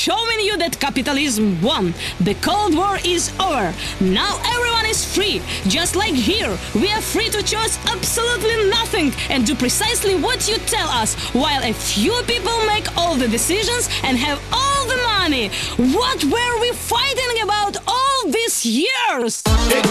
showing you that capitalism won. The Cold War is over. Now everyone is free. Just like here, we are free to choose absolutely nothing and do precisely what you tell us, while a few people make all the decisions and have all the money. What were we fighting about all these years?